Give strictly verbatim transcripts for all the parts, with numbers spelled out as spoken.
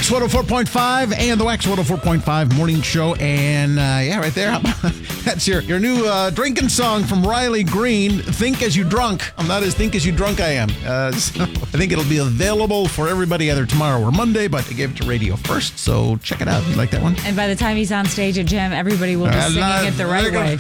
Wax one oh four point five and the Wax one oh four point five morning show. And uh, yeah, right there. That's your, your new uh, drinking song from Riley Green, Think As You Drunk. I'm not as think as you drunk I am. Uh, so I think it'll be available for everybody either tomorrow or Monday, but they gave it to radio first. So check it out. You like that one? And by the time he's on stage at Jam, everybody will be Uh, singing not- it the right way.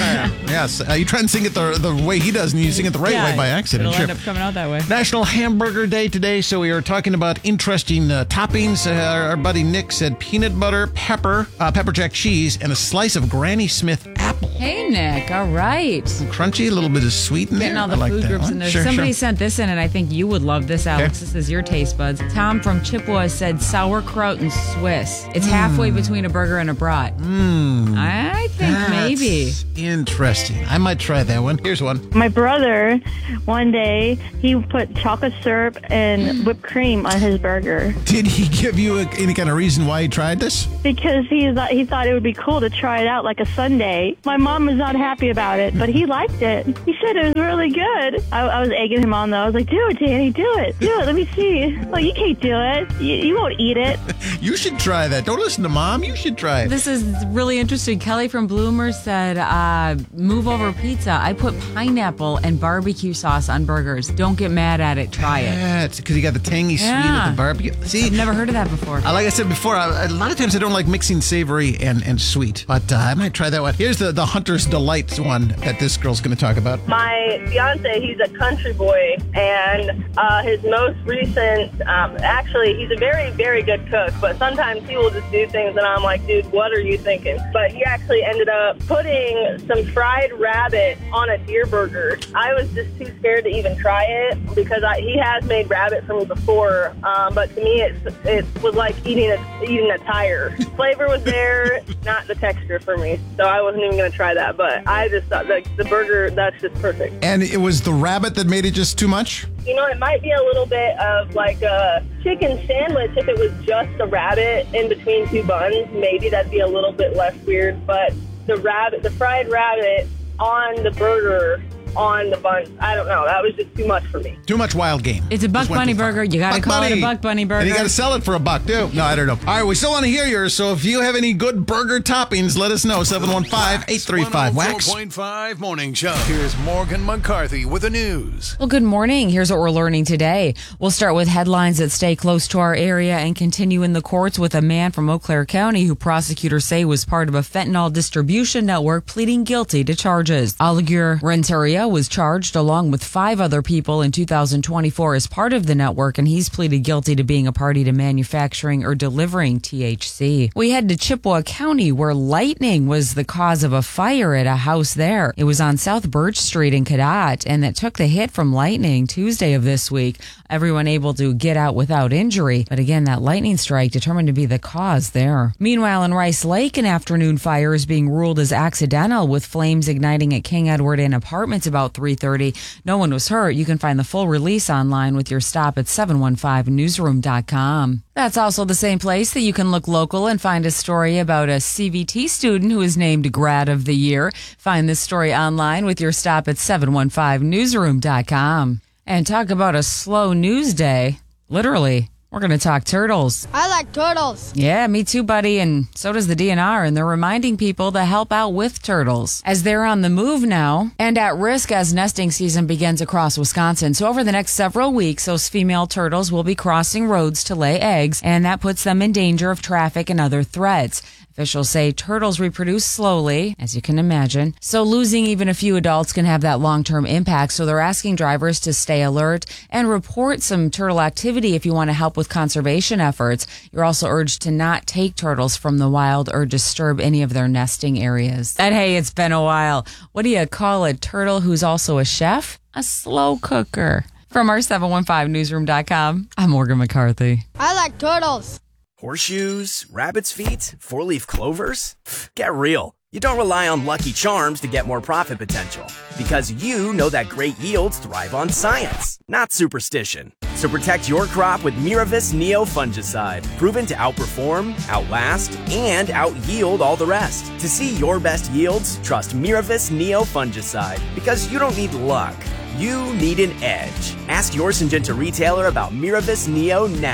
Yes. Uh, you try and sing it the, the way he does, and you sing it the right Yeah, way by accident. It'll Sure. end up coming out that way. National Hamburger Day today, so we are talking about interesting uh, toppings. Uh, our, our buddy Nick said peanut butter, pepper, uh, pepper jack cheese, and a slice of Granny Smith apple. Hey, Nick. All right. Crunchy, a little bit of sweet in Getting there. all the I like food that groups one. in there. Sure, Somebody sure. sent this in, and I think you would love this, Alex. Okay. This is your taste buds. Tom from Chippewa said sauerkraut and Swiss. It's halfway between a burger and a brat. Mm, I think that's maybe. interesting. I might try that one. Here's one. My brother, one day, he put chocolate syrup and whipped cream on his burger Did he give you a, any kind of reason why he tried this? because he thought he thought it would be cool to try it out like a sundae. My mom was not happy about it, but he liked it. He said it was really good. I, I was egging him on though. I was like, "Do it, Danny, do it, do it. Let me see." Well, you can't do it. You, you won't eat it. You should try that. Don't listen to Mom. You should try it. This is really interesting. Kelly from Bloomer said, uh, move over pizza. I put pineapple and barbecue sauce on burgers. Don't get mad at it. Try it. Yeah, it's because you got the tangy sweet Yeah. of the barbecue. See, I've never heard of that before. Uh, like I said before, I, a lot of times I don't like mixing savory and, and sweet, but uh, I might try that one. Here's the, the Hunter's Delight one that this girl's going to talk about. My fiance, he's a country boy, and uh, his most recent, um, actually, he's a very, very good cook, but sometimes he will just do things, and I'm like, dude, what are you thinking? But he actually ended up putting some fried rabbit on a deer burger. I was just too scared to even try it because I, he has made rabbit for me before, um, but to me, it, it was like eating a, eating a tire. Flavor was there, not the texture for me, so I wasn't even going to try that, but I just thought like the burger, that's just perfect. And it was the rabbit that made it just too much? You know, it might be a little bit of like a chicken sandwich if it was just a rabbit in between two buns. Maybe that'd be a little bit less weird, but the rabbit, the fried rabbit on the burger, on the buns, I don't know. That was just too much for me. Too much wild game. It's a Buck Just went Bunny too far. burger. You got to Buck call it Bunny. a Buck Bunny burger. And you got to sell it for a buck, too. No, I don't know. All right, we still want to hear yours, so if you have any good burger toppings, let us know. seven one five, eight three five, wax. one oh four point five Morning Show. Here's Morgan McCarthy with the news. Well, good morning. Here's what we're learning today. We'll start with headlines that stay close to our area and continue in the courts with a man from Eau Claire County who prosecutors say was part of a fentanyl distribution network pleading guilty to charges. Aligur Renteria was charged along with five other people in two thousand twenty-four as part of the network, and he's pleaded guilty to being a party to manufacturing or delivering T H C. We head to Chippewa County, where lightning was the cause of a fire at a house there. It was on South Birch Street in Cadott, and that took the hit from lightning Tuesday of this week. Everyone able to get out without injury, but again, that lightning strike determined to be the cause there. Meanwhile, in Rice Lake, an afternoon fire is being ruled as accidental, with flames igniting at King Edward Inn Apartments about three thirty. No one was hurt. You can find the full release online with your stop at seven one five newsroom dot com. That's also the same place that you can look local and find a story about a C V T student who is named Grad of the Year. Find this story online with your stop at seven one five newsroom dot com. And talk about a slow news day. Literally. We're going to talk turtles. I like turtles. Yeah, me too, buddy. And so does the D N R. And they're reminding people to help out with turtles as they're on the move now and at risk as nesting season begins across Wisconsin. So over the next several weeks, those female turtles will be crossing roads to lay eggs, and that puts them in danger of traffic and other threats. Officials say turtles reproduce slowly, as you can imagine, so losing even a few adults can have that long-term impact. So they're asking drivers to stay alert and report some turtle activity if you want to help with conservation efforts. You're also urged to not take turtles from the wild or disturb any of their nesting areas. And hey, it's been a while. What do you call a turtle who's also a chef? A slow cooker. From our seven one five newsroom dot com, I'm Morgan McCarthy. I like turtles. Horseshoes, rabbit's feet, four-leaf clovers? Get real. You don't rely on Lucky Charms to get more profit potential, because you know that great yields thrive on science, not superstition. So protect your crop with Miravis Neo Fungicide, proven to outperform, outlast, and out-yield all the rest. To see your best yields, trust Miravis Neo Fungicide, because you don't need luck. You need an edge. Ask your Syngenta retailer about Miravis Neo now.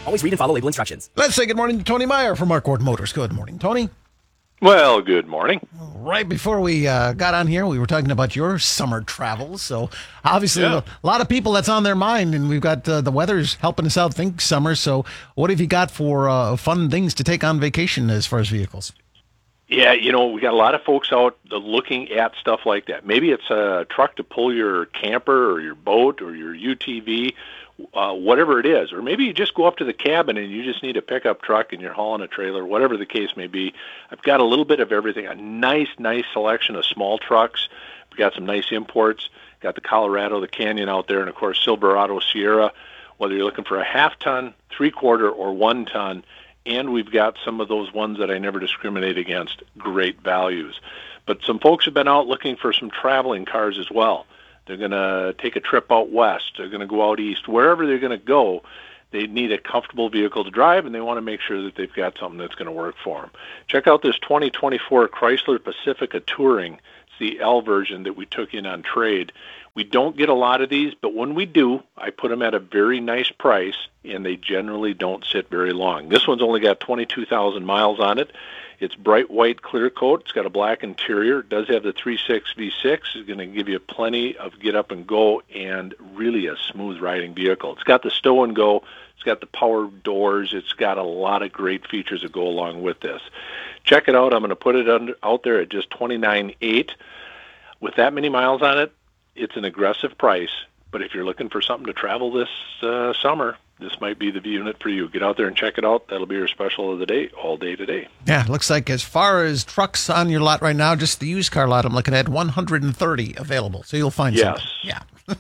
Always read and follow label instructions. Let's say good morning to Tony Meyer from Marquardt Motors. Good morning, Tony. Well, good morning. Right before we uh, got on here, we were talking about your summer travels. So obviously Yeah. a lot of people that's on their mind, and we've got uh, the weather's helping us out think summer. So what have you got for uh, fun things to take on vacation as far as vehicles? Yeah, you know, we got a lot of folks out looking at stuff like that. Maybe it's a truck to pull your camper or your boat or your U T V, uh, whatever it is. Or maybe you just go up to the cabin and you just need a pickup truck and you're hauling a trailer, whatever the case may be. I've got a little bit of everything, a nice, nice selection of small trucks. We've got some nice imports. Got the Colorado, the Canyon out there, and, of course, Silverado, Sierra, whether you're looking for a half-ton, three-quarter, or one-ton. And we've got some of those ones that I never discriminate against, great values. But some folks have been out looking for some traveling cars as well. They're going to take a trip out west. They're going to go out east. Wherever they're going to go, they need a comfortable vehicle to drive, and they want to make sure that they've got something that's going to work for them. Check out this twenty twenty-four Chrysler Pacifica Touring. It's the L version that we took in on trade. We don't get a lot of these, but when we do, I put them at a very nice price, and they generally don't sit very long. This one's only got twenty-two thousand miles on it. It's bright white clear coat. It's got a black interior. It does have the three point six V six. It's going to give you plenty of get up and go and really a smooth riding vehicle. It's got the stow and go. It's got the power doors. It's got a lot of great features that go along with this. Check it out. I'm going to put it under, out there at just twenty-nine thousand eight hundred dollars. With that many miles on it, it's an aggressive price, but if you're looking for something to travel this uh, summer, this might be the unit for you. Get out there and check it out. That'll be your special of the day, all day today. Yeah, it looks like as far as trucks on your lot right now, just the used car lot, I'm looking at one hundred thirty available, so you'll find Yes. something. Yeah.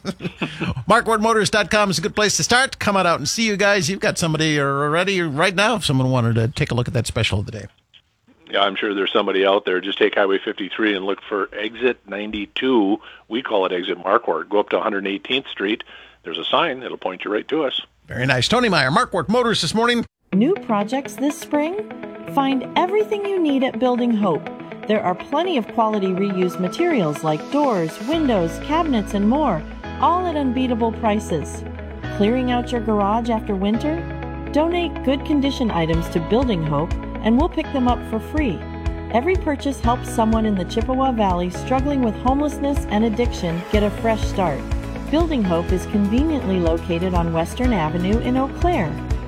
Marquardt Motors dot com is a good place to start. Come on out and see you guys. You've got somebody ready right now if someone wanted to take a look at that special of the day. Yeah, I'm sure there's somebody out there. Just take Highway fifty-three and look for exit ninety-two. We call it exit Marquardt. Go up to one hundred eighteenth Street. There's a sign. It'll point you right to us. Very nice. Tony Meyer, Marquardt Motors this morning. New projects this spring? Find everything you need at Building Hope. There are plenty of quality reused materials like doors, windows, cabinets, and more, all at unbeatable prices. Clearing out your garage after winter? Donate good condition items to Building Hope, and we'll pick them up for free. Every purchase helps someone in the Chippewa Valley struggling with homelessness and addiction get a fresh start. Building Hope is conveniently located on Western Avenue in Eau Claire.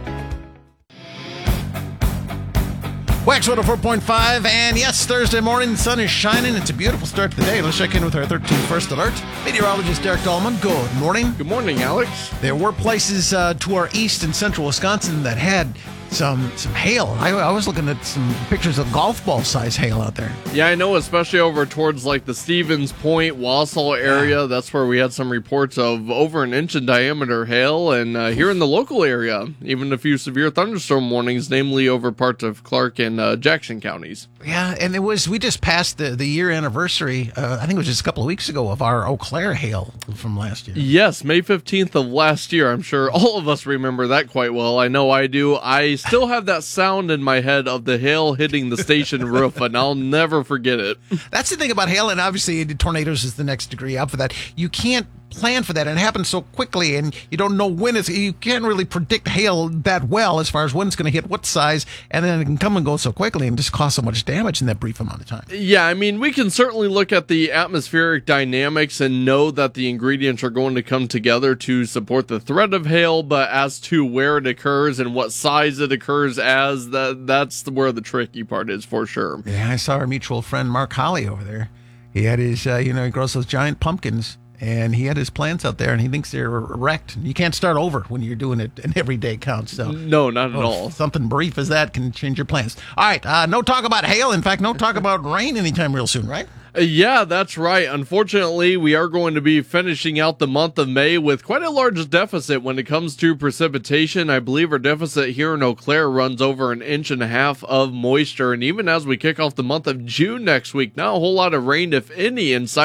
Wax one oh four point five, and yes, Thursday morning, the sun is shining. It's a beautiful start to the day. Let's check in with our thirteenth First Alert. Meteorologist Derek Dahlman, good morning. Good morning, Alex. There were places uh, to our east and central Wisconsin that had some some hail. I, I was looking at some pictures of golf ball size hail out there. Yeah, I know, especially over towards like the Stevens Point, Wausau area. Yeah. That's where we had some reports of over an inch in diameter hail. And uh, here in the local area, even a few severe thunderstorm warnings, namely over parts of Clark and uh, Jackson counties. Yeah, and it was, we just passed the, the year anniversary, uh, I think it was just a couple of weeks ago, of our Eau Claire hail from last year. Yes, May fifteenth of last year. I'm sure all of us remember that quite well. I know I do. I still have that sound in my head of the hail hitting the station roof, and I'll never forget it. That's the thing about hail, and obviously tornadoes is the next degree up for that. You can't plan for that, and it happens so quickly, and you don't know when it's, you can't really predict hail that well as far as when it's going to hit what size, and then it can come and go so quickly and just cause so much damage in that brief amount of time. Yeah, I mean, we can certainly look at the atmospheric dynamics and know that the ingredients are going to come together to support the threat of hail, but as to where it occurs and what size it occurs as, that that's where the tricky part is for sure. Yeah, I saw our mutual friend Mark Holly over there. He had his, uh, you know, he grows those giant pumpkins, and he had his plants out there, and he thinks they're wrecked. You can't start over when you're doing it, and every day counts. So no, not at oh, all. Something brief as that can change your plans. All right, uh, no talk about hail. In fact, no talk about rain anytime real soon, right? Yeah, that's right. Unfortunately, we are going to be finishing out the month of May with quite a large deficit when it comes to precipitation. I believe our deficit here in Eau Claire runs over an inch and a half of moisture. And even as we kick off the month of June next week, not a whole lot of rain, if any, in sight.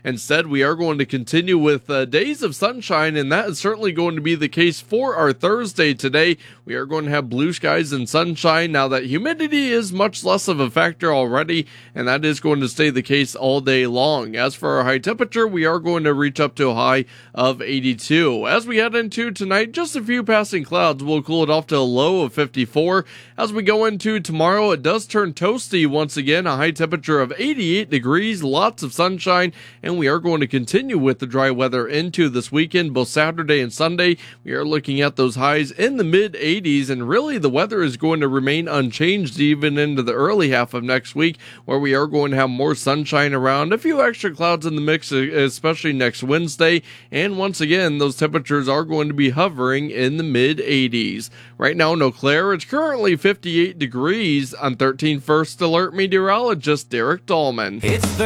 Instead, we are going to continue with uh, days of sunshine, and that is certainly going to be the case for our Thursday today. We are going to have blue skies and sunshine. Now that humidity is much less of a factor already, and that is going to stay the case all day long. As for our high temperature, we are going to reach up to a high of eighty-two. As we head into tonight, just a few passing clouds will cool it off to a low of fifty-four. As we go into tomorrow, it does turn toasty once again, a high temperature of eighty-eight degrees, lots of sunshine, and we are going to continue with the dry weather into this weekend, both Saturday and Sunday. We are looking at those highs in the mid eighties, and really the weather is going to remain unchanged even into the early half of next week, where we are going to have more sunshine around, a few extra clouds in the mix, especially next Wednesday, and once again, those temperatures are going to be hovering in the mid eighties. Right now in Eau Claire, it's currently fifty-eight degrees. I'm thirteen First Alert meteorologist Derek Dahlman. It's